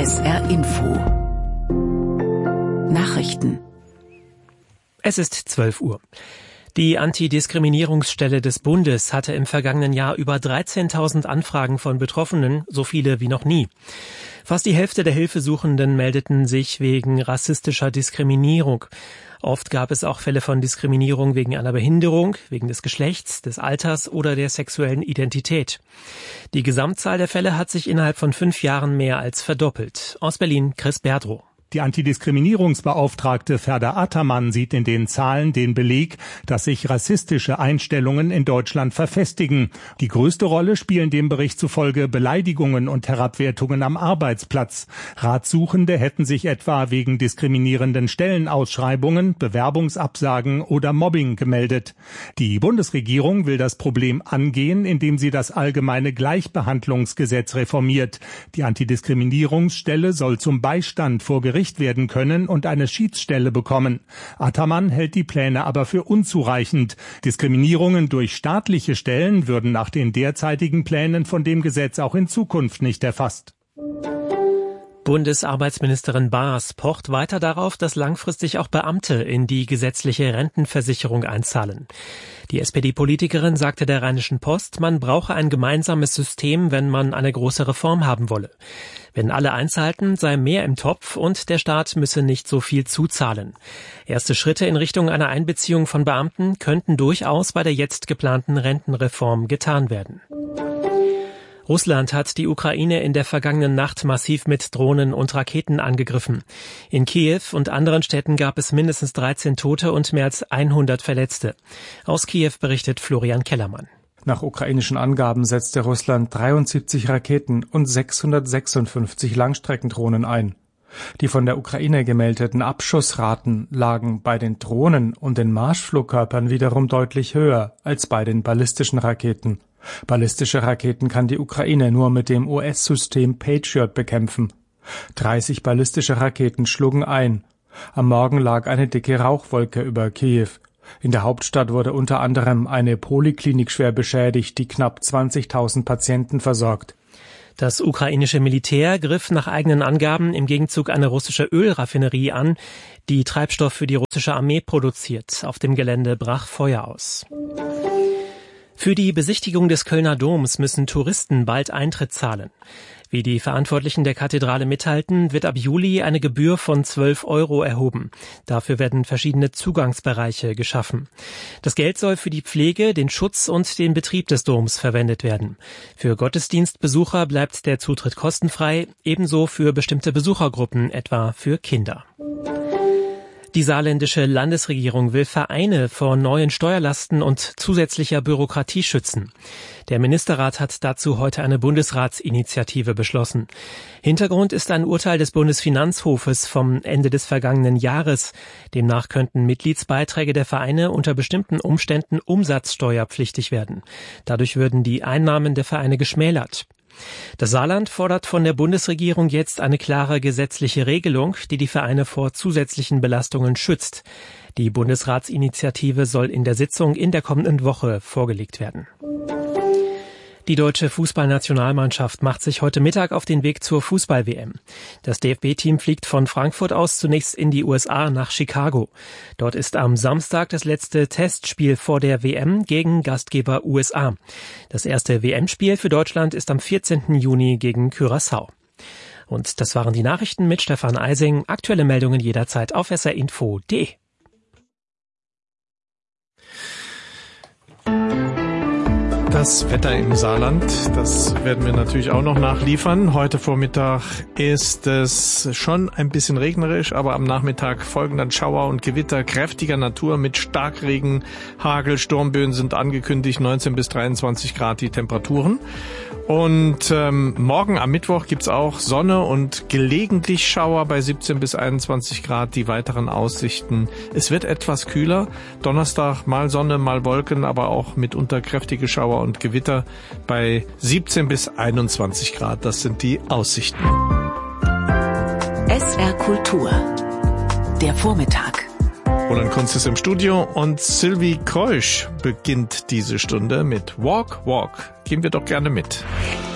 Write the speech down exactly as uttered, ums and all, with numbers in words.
S R Info. Nachrichten. Es ist zwölf Uhr. Die Antidiskriminierungsstelle des Bundes hatte im vergangenen Jahr über dreizehntausend Anfragen von Betroffenen, so viele wie noch nie. Fast die Hälfte der Hilfesuchenden meldeten sich wegen rassistischer Diskriminierung. Oft gab es auch Fälle von Diskriminierung wegen einer Behinderung, wegen des Geschlechts, des Alters oder der sexuellen Identität. Die Gesamtzahl der Fälle hat sich innerhalb von fünf Jahren mehr als verdoppelt. Aus Berlin Chris Berdrow. Die Antidiskriminierungsbeauftragte Ferda Ataman sieht in den Zahlen den Beleg, dass sich rassistische Einstellungen in Deutschland verfestigen. Die größte Rolle spielen dem Bericht zufolge Beleidigungen und Herabwertungen am Arbeitsplatz. Ratsuchende hätten sich etwa wegen diskriminierenden Stellenausschreibungen, Bewerbungsabsagen oder Mobbing gemeldet. Die Bundesregierung will das Problem angehen, indem sie das allgemeine Gleichbehandlungsgesetz reformiert. Die Antidiskriminierungsstelle soll zum Beistand vor Gericht werden können und eine Schiedsstelle bekommen. Ataman hält die Pläne aber für unzureichend. Diskriminierungen durch staatliche Stellen würden nach den derzeitigen Plänen von dem Gesetz auch in Zukunft nicht erfasst. Bundesarbeitsministerin Baas pocht weiter darauf, dass langfristig auch Beamte in die gesetzliche Rentenversicherung einzahlen. Die S P D-Politikerin sagte der Rheinischen Post, man brauche ein gemeinsames System, wenn man eine große Reform haben wolle. Wenn alle einzahlten, sei mehr im Topf und der Staat müsse nicht so viel zuzahlen. Erste Schritte in Richtung einer Einbeziehung von Beamten könnten durchaus bei der jetzt geplanten Rentenreform getan werden. Russland hat die Ukraine in der vergangenen Nacht massiv mit Drohnen und Raketen angegriffen. In Kiew und anderen Städten gab es mindestens dreizehn Tote und mehr als hundert Verletzte. Aus Kiew berichtet Florian Kellermann. Nach ukrainischen Angaben setzte Russland dreiundsiebzig Raketen und sechshundertsechsundfünfzig Langstreckendrohnen ein. Die von der Ukraine gemeldeten Abschussraten lagen bei den Drohnen und den Marschflugkörpern wiederum deutlich höher als bei den ballistischen Raketen. Ballistische Raketen kann die Ukraine nur mit dem U S-System Patriot bekämpfen. dreißig ballistische Raketen schlugen ein. Am Morgen lag eine dicke Rauchwolke über Kiew. In der Hauptstadt wurde unter anderem eine Poliklinik schwer beschädigt, die knapp zwanzigtausend Patienten versorgt. Das ukrainische Militär griff nach eigenen Angaben im Gegenzug eine russische Ölraffinerie an, die Treibstoff für die russische Armee produziert. Auf dem Gelände brach Feuer aus. Für die Besichtigung des Kölner Doms müssen Touristen bald Eintritt zahlen. Wie die Verantwortlichen der Kathedrale mitteilten, wird ab Juli eine Gebühr von zwölf Euro erhoben. Dafür werden verschiedene Zugangsbereiche geschaffen. Das Geld soll für die Pflege, den Schutz und den Betrieb des Doms verwendet werden. Für Gottesdienstbesucher bleibt der Zutritt kostenfrei, ebenso für bestimmte Besuchergruppen, etwa für Kinder. Die saarländische Landesregierung will Vereine vor neuen Steuerlasten und zusätzlicher Bürokratie schützen. Der Ministerrat hat dazu heute eine Bundesratsinitiative beschlossen. Hintergrund ist ein Urteil des Bundesfinanzhofes vom Ende des vergangenen Jahres. Demnach könnten Mitgliedsbeiträge der Vereine unter bestimmten Umständen umsatzsteuerpflichtig werden. Dadurch würden die Einnahmen der Vereine geschmälert. Das Saarland fordert von der Bundesregierung jetzt eine klare gesetzliche Regelung, die die Vereine vor zusätzlichen Belastungen schützt. Die Bundesratsinitiative soll in der Sitzung in der kommenden Woche vorgelegt werden. Die deutsche Fußballnationalmannschaft macht sich heute Mittag auf den Weg zur Fußball-W M. Das D F B-Team fliegt von Frankfurt aus zunächst in die U S A nach Chicago. Dort ist am Samstag das letzte Testspiel vor der W M gegen Gastgeber U S A. Das erste W M-Spiel für Deutschland ist am vierzehnten Juni gegen Curaçao. Und das waren die Nachrichten mit Stefan Eising. Aktuelle Meldungen jederzeit auf s r info punkt d e. Das Wetter im Saarland, das werden wir natürlich auch noch nachliefern. Heute Vormittag ist es schon ein bisschen regnerisch, aber am Nachmittag folgen dann Schauer und Gewitter kräftiger Natur mit Starkregen, Hagel, Sturmböen sind angekündigt, neunzehn bis dreiundzwanzig Grad die Temperaturen. Und ähm, morgen am Mittwoch gibt's auch Sonne und gelegentlich Schauer bei siebzehn bis einundzwanzig Grad, die weiteren Aussichten. Es wird etwas kühler, Donnerstag mal Sonne, mal Wolken, aber auch mitunter kräftige Schauer und Gewitter bei siebzehn bis einundzwanzig Grad. Das sind die Aussichten. S R Kultur. Der Vormittag. Roland Kunz ist im Studio und Sylvie Kreusch beginnt diese Stunde mit Walk, Walk. Gehen wir doch gerne mit.